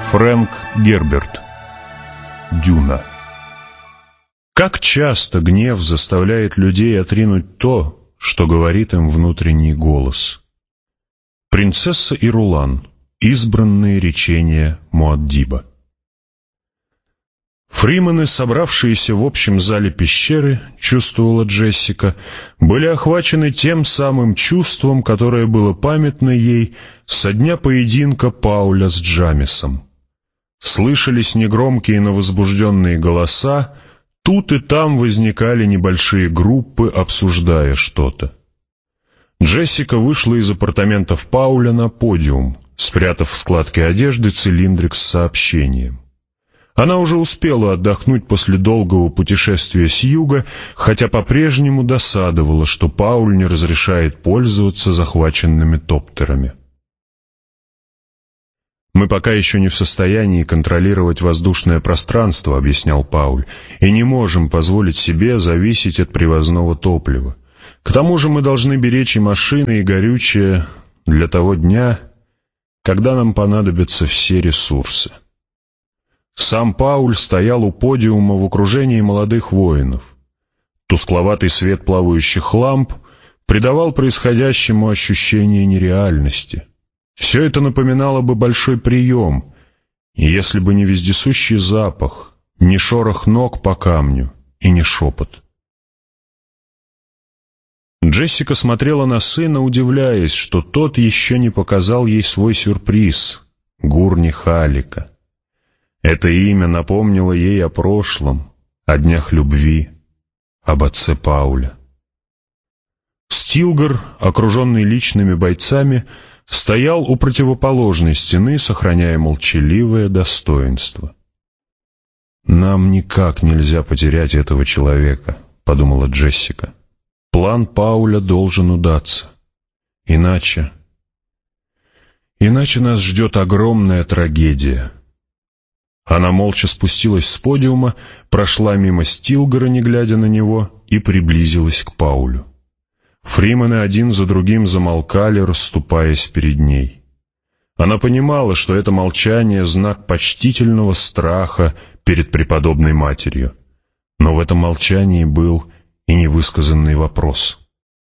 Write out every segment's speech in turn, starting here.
Фрэнк Герберт. Дюна. Как часто гнев заставляет людей отринуть то, что говорит им внутренний голос. Принцесса и Рулан. Избранные речения Муаддиба. Фримены, собравшиеся в общем зале пещеры, чувствовала Джессика, были охвачены тем самым чувством, которое было памятно ей со дня поединка Пауля с Джамисом. Слышались негромкие, но возбужденные голоса, тут и там возникали небольшие группы, обсуждая что-то. Джессика вышла из апартаментов Пауля на подиум, спрятав в складке одежды цилиндрик с сообщением. Она уже успела отдохнуть после долгого путешествия с юга, хотя по-прежнему досадовала, что Пауль не разрешает пользоваться захваченными топтерами. «Мы пока еще не в состоянии контролировать воздушное пространство», — объяснял Пауль, «и не можем позволить себе зависеть от привозного топлива. К тому же мы должны беречь и машины, и горючее для того дня, когда нам понадобятся все ресурсы». Сам Пауль стоял у подиума в окружении молодых воинов. Тускловатый свет плавающих ламп придавал происходящему ощущение нереальности. Все это напоминало бы большой прием, если бы не вездесущий запах, не шорох ног по камню и не шепот. Джессика смотрела на сына, удивляясь, что тот еще не показал ей свой сюрприз — Гурни Халика. Это имя напомнило ей о прошлом, о днях любви, об отце Пауля. Стилгар, окруженный личными бойцами, стоял у противоположной стены, сохраняя молчаливое достоинство. «Нам никак нельзя потерять этого человека», — подумала Джессика. «План Пауля должен удаться. Иначе нас ждет огромная трагедия». Она молча спустилась с подиума, прошла мимо Стилгара, не глядя на него, и приблизилась к Паулю. Фримены один за другим замолкали, расступаясь перед ней. Она понимала, что это молчание — знак почтительного страха перед преподобной матерью. Но в этом молчании был и невысказанный вопрос.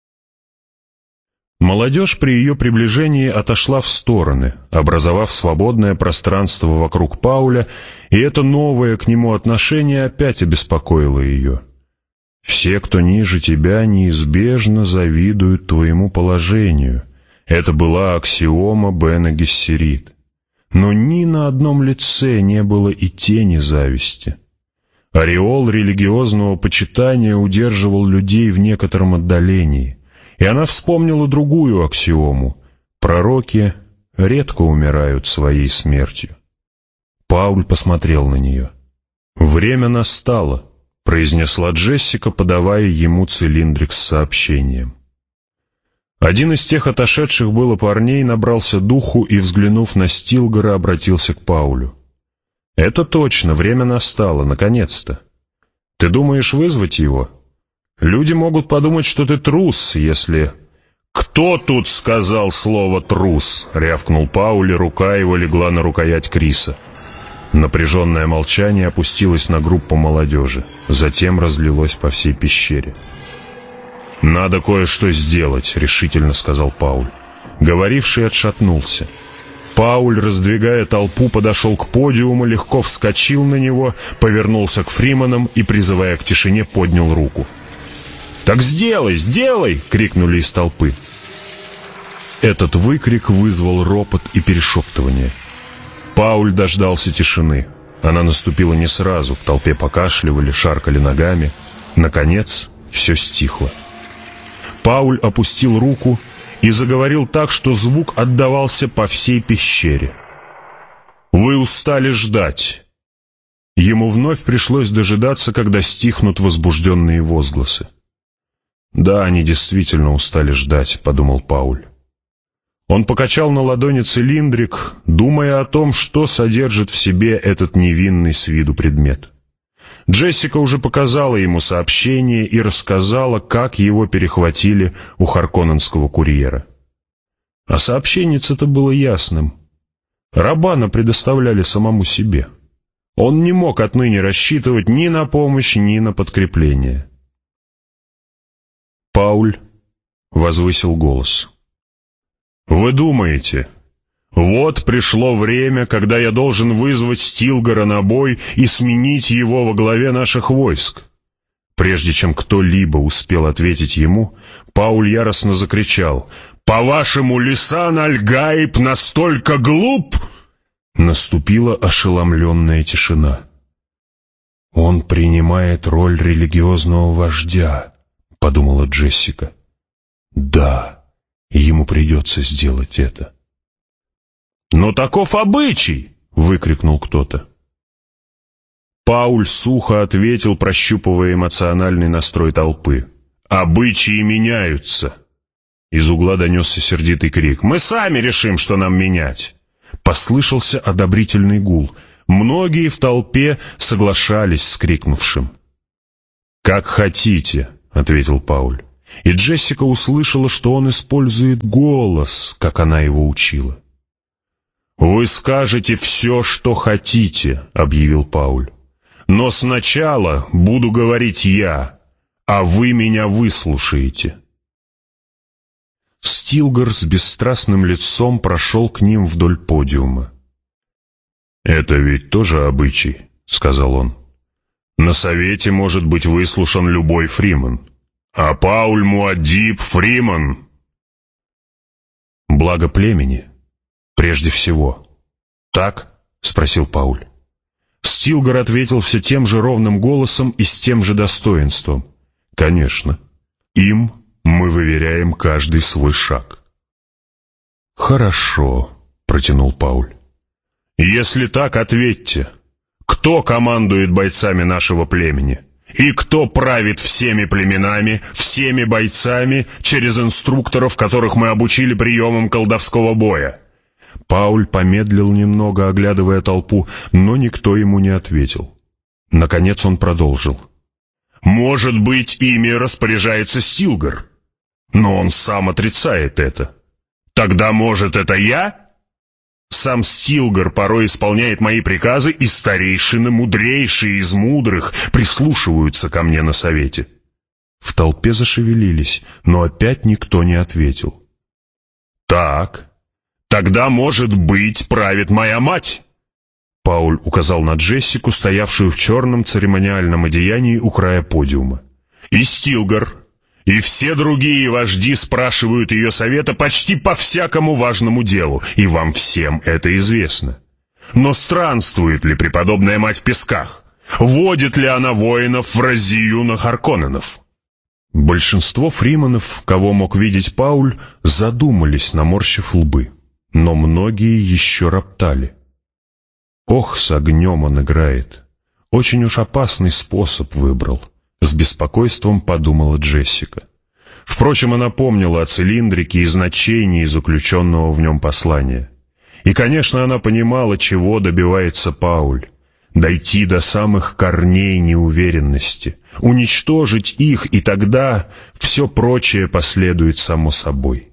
Молодежь при ее приближении отошла в стороны, образовав свободное пространство вокруг Пауля, и это новое к нему отношение опять обеспокоило ее. «Все, кто ниже тебя, неизбежно завидуют твоему положению». Это была аксиома Бене Гессерит. Но ни на одном лице не было и тени зависти. Ореол религиозного почитания удерживал людей в некотором отдалении. И она вспомнила другую аксиому: пророки редко умирают своей смертью. Пауль посмотрел на нее. «Время настало», — произнесла Джессика, подавая ему цилиндрик с сообщением. Один из тех отошедших было парней набрался духу и, взглянув на Стилгара, обратился к Паулю. «Это точно, время настало, наконец-то. Ты думаешь вызвать его? Люди могут подумать, что ты трус, если...» «Кто тут сказал слово «трус»?» — рявкнул Пауль, и рука его легла на рукоять Криса. Напряженное молчание опустилось на группу молодежи, затем разлилось по всей пещере. «Надо кое-что сделать», — решительно сказал Пауль. Говоривший отшатнулся. Пауль, раздвигая толпу, подошел к подиуму, легко вскочил на него, повернулся к фрименам и, призывая к тишине, поднял руку. «Так сделай, сделай!» — крикнули из толпы. Этот выкрик вызвал ропот и перешептывание. Пауль дождался тишины. Она наступила не сразу, в толпе покашливали, шаркали ногами. Наконец, все стихло. Пауль опустил руку и заговорил так, что звук отдавался по всей пещере. «Вы устали ждать!» Ему вновь пришлось дожидаться, когда стихнут возбужденные возгласы. «Да, они действительно устали ждать», — подумал Пауль. Он покачал на ладони цилиндрик, думая о том, что содержит в себе этот невинный с виду предмет. Джессика уже показала ему сообщение и рассказала, как его перехватили у харконненского курьера. А сообщение-то было ясным. Раббана предоставляли самому себе. Он не мог отныне рассчитывать ни на помощь, ни на подкрепление. Пауль возвысил голос. «Вы думаете, вот пришло время, когда я должен вызвать Стилгара на бой и сменить его во главе наших войск?» Прежде чем кто-либо успел ответить ему, Пауль яростно закричал: «По-вашему, Лисан аль-Гаиб настолько глуп?» Наступила ошеломленная тишина. «Он принимает роль религиозного вождя», — подумала Джессика. «Да, ему придется сделать это». «Но таков обычай!» — выкрикнул кто-то. Пауль сухо ответил, прощупывая эмоциональный настрой толпы. «Обычаи меняются!» Из угла донесся сердитый крик. «Мы сами решим, что нам менять!» Послышался одобрительный гул. Многие в толпе соглашались с крикнувшим. «Как хотите», — ответил Пауль. И Джессика услышала, что он использует голос, как она его учила. «Вы скажете все, что хотите», — объявил Пауль. «Но сначала буду говорить я, а вы меня выслушаете». Стилгар с бесстрастным лицом прошел к ним вдоль подиума. «Это ведь тоже обычай», — сказал он. «На совете может быть выслушан любой фриман, а Пауль Муаддиб фриман». «Благо племени, прежде всего. Так?» — спросил Пауль. Стилгар ответил все тем же ровным голосом и с тем же достоинством. «Конечно. Им мы выверяем каждый свой шаг». «Хорошо», — протянул Пауль. «Если так, ответьте, кто командует бойцами нашего племени? И кто правит всеми племенами, всеми бойцами, через инструкторов, которых мы обучили приемам колдовского боя?» Пауль помедлил немного, оглядывая толпу, но никто ему не ответил. Наконец он продолжил. «Может быть, ими распоряжается Стилгар, но он сам отрицает это. Тогда, может, это я? Сам Стилгар порой исполняет мои приказы, и старейшины, мудрейшие из мудрых, прислушиваются ко мне на совете». В толпе зашевелились, но опять никто не ответил. «Так, тогда, может быть, правит моя мать?» Пауль указал на Джессику, стоявшую в черном церемониальном одеянии у края подиума. «И Стилгар, и все другие вожди спрашивают ее совета почти по всякому важному делу, и вам всем это известно. Но странствует ли преподобная мать в песках? Водит ли она воинов в разию на Харконненов?» Большинство фриманов, кого мог видеть Пауль, задумались, наморщив лбы, но многие еще роптали. «Ох, с огнем он играет. Очень уж опасный способ выбрал», — с беспокойством подумала Джессика. Впрочем, она помнила о цилиндрике и значении заключенного в нем послания. И, конечно, она понимала, чего добивается Пауль. Дойти до самых корней неуверенности, уничтожить их, и тогда все прочее последует само собой.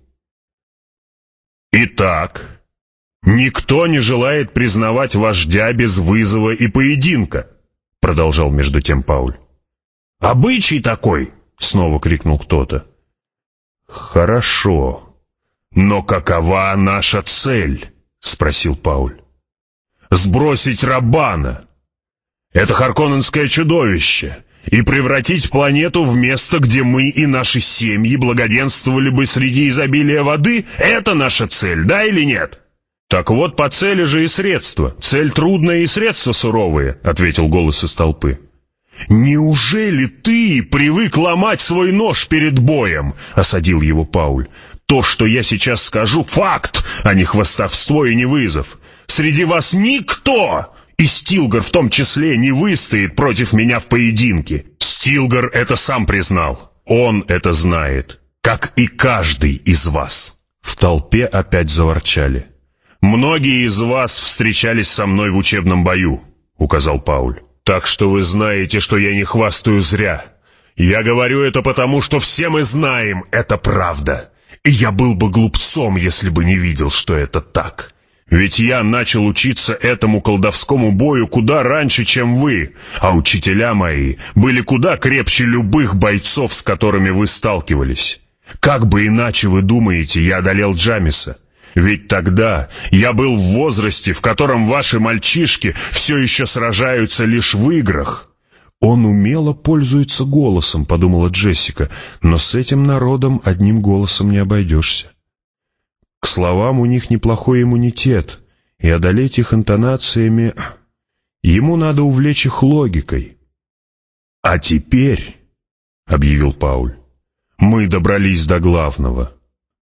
«Итак, никто не желает признавать вождя без вызова и поединка», — продолжал между тем Пауль. «Обычай такой!» — снова крикнул кто-то. «Хорошо. Но какова наша цель?» — спросил Пауль. «Сбросить Раббана. Это харконненское чудовище, и превратить планету в место, где мы и наши семьи благоденствовали бы среди изобилия воды? Это наша цель, да или нет?» «Так вот, по цели же и средства. Цель трудная и средства суровые», — ответил голос из толпы. «Неужели ты привык ломать свой нож перед боем?» — осадил его Пауль. «То, что я сейчас скажу, факт, а не хвастовство и не вызов. Среди вас никто, и Стилгар в том числе, не выстоит против меня в поединке. Стилгар это сам признал. Он это знает, как и каждый из вас». В толпе опять заворчали. «Многие из вас встречались со мной в учебном бою», — указал Пауль. «Так что вы знаете, что я не хвастаю зря. Я говорю это потому, что все мы знаем, это правда. И я был бы глупцом, если бы не видел, что это так. Ведь я начал учиться этому колдовскому бою куда раньше, чем вы, а учителя мои были куда крепче любых бойцов, с которыми вы сталкивались. Как бы иначе, вы думаете, я одолел Джамиса? Ведь тогда я был в возрасте, в котором ваши мальчишки все еще сражаются лишь в играх». «Он умело пользуется голосом», — подумала Джессика, «но с этим народом одним голосом не обойдешься. К словам у них неплохой иммунитет, и одолеть их интонациями... Ему надо увлечь их логикой». «А теперь», — объявил Пауль, — «мы добрались до главного.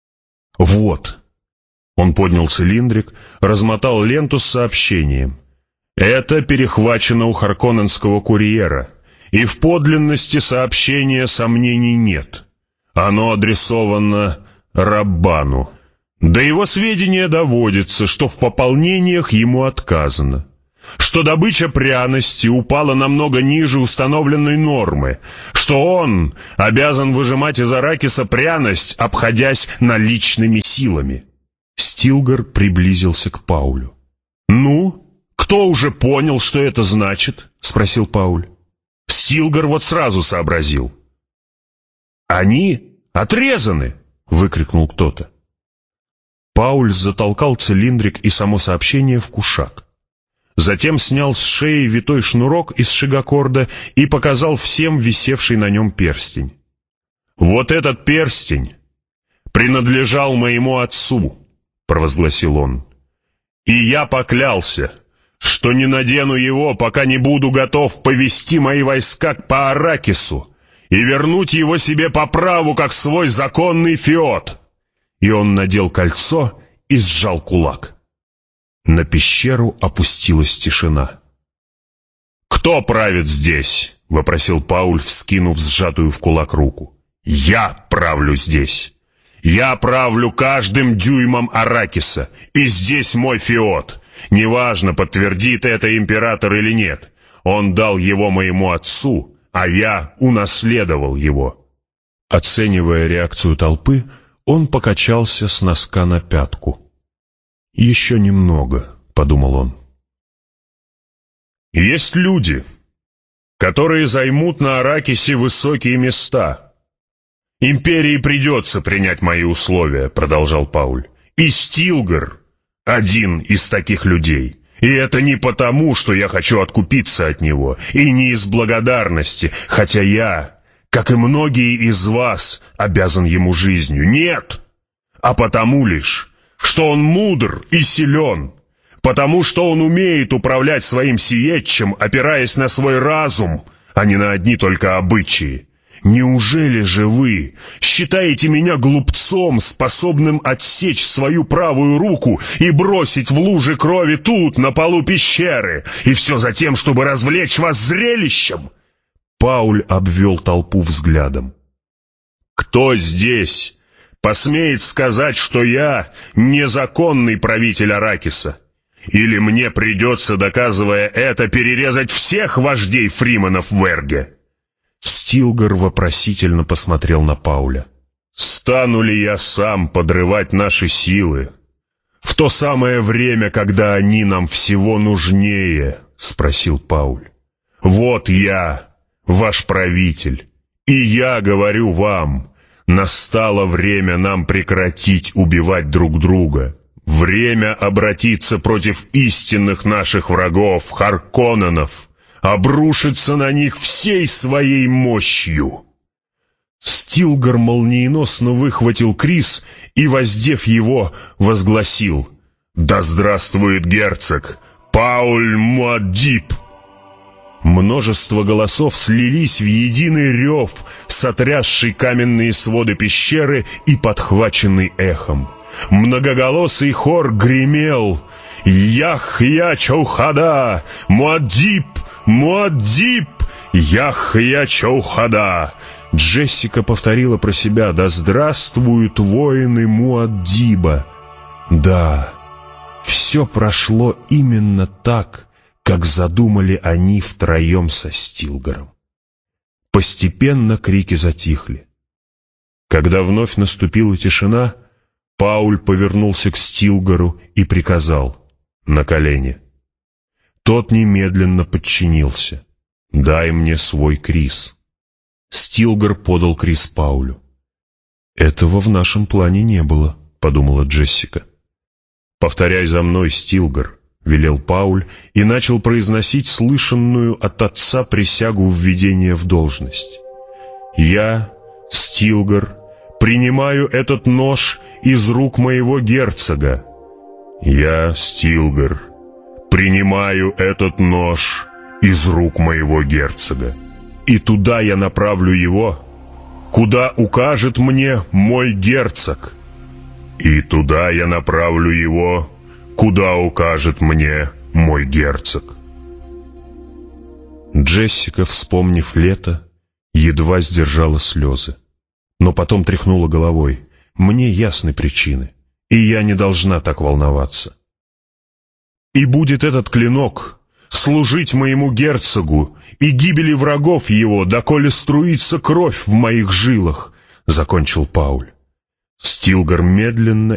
Вот». Он поднял цилиндрик, размотал ленту с сообщением. «Это перехвачено у Харконненского курьера, и в подлинности сообщения сомнений нет. Оно адресовано Раббану. До его сведения доводится, что в пополнениях ему отказано, что добыча пряности упала намного ниже установленной нормы, что он обязан выжимать из аракиса пряность, обходясь наличными силами». Стилгар приблизился к Паулю. «Ну, кто уже понял, что это значит?» — спросил Пауль. Стилгар вот сразу сообразил. «Они отрезаны!» — выкрикнул кто-то. Пауль затолкал цилиндрик и само сообщение в кушак. Затем снял с шеи витой шнурок из шигакорда и показал всем висевший на нем перстень. «Вот этот перстень принадлежал моему отцу», — провозгласил он. «И я поклялся, что не надену его, пока не буду готов повести мои войска по Аракису и вернуть его себе по праву, как свой законный феод». И он надел кольцо и сжал кулак. На пещеру опустилась тишина. «Кто правит здесь?» — вопросил Пауль, вскинув сжатую в кулак руку. «Я правлю здесь. Я правлю каждым дюймом Аракиса, и здесь мой феод. Неважно, подтвердит это император или нет. Он дал его моему отцу, а я унаследовал его». Оценивая реакцию толпы, он покачался с носка на пятку. «Еще немного», — подумал он. «Есть люди, которые займут на Аракисе высокие места. Империи придется принять мои условия», — продолжал Пауль. «И Стилгар один из таких людей. И это не потому, что я хочу откупиться от него, и не из благодарности, хотя я, как и многие из вас, обязан ему жизнью. Нет, а потому лишь, что он мудр и силен, потому что он умеет управлять своим сиетчем, опираясь на свой разум, а не на одни только обычаи. Неужели же вы считаете меня глупцом, способным отсечь свою правую руку и бросить в луже крови тут, на полу пещеры, и все за тем, чтобы развлечь вас зрелищем?» Пауль обвел толпу взглядом. «Кто здесь посмеет сказать, что я незаконный правитель Аракиса? Или мне придется, доказывая это, перерезать всех вождей фриманов в Эрге?» Стилгар вопросительно посмотрел на Пауля. «Стану ли я сам подрывать наши силы в то самое время, когда они нам всего нужнее?» — спросил Пауль. «Вот я, ваш правитель, и я говорю вам, настало время нам прекратить убивать друг друга. Время обратиться против истинных наших врагов, Харконненов, обрушиться на них всей своей мощью». Стилгар молниеносно выхватил крис и, воздев его, возгласил: «Да здравствует герцог Пауль Муаддиб!» Множество голосов слились в единый рев, сотрясший каменные своды пещеры и подхваченный эхом. Многоголосый хор гремел: «Яхья Чаухада! Муаддиб! Муаддиб! Яхья Чаухада!» Джессика повторила про себя: «Да здравствуют воины Муаддиба!» Да, все прошло именно так, как задумали они втроем со Стилгаром. Постепенно крики затихли. Когда вновь наступила тишина, Пауль повернулся к Стилгару и приказал: «На колени». Тот немедленно подчинился. «Дай мне свой крис». Стилгар подал крис Паулю. «Этого в нашем плане не было», — подумала Джессика. «Повторяй за мной, Стилгар», — велел Пауль и начал произносить слышанную от отца присягу введения в должность. «Я, Стилгар, принимаю этот нож из рук моего герцога. Я, Стилгар, принимаю этот нож из рук моего герцога. И туда я направлю его, куда укажет мне мой герцог. И туда я направлю его, куда укажет мне мой герцог». Джессика, вспомнив лето, едва сдержала слезы, но потом тряхнула головой. «Мне ясны причины, и я не должна так волноваться. И будет этот клинок служить моему герцогу и гибели врагов его, доколе струится кровь в моих жилах», — закончил Пауль. Стилгар медленно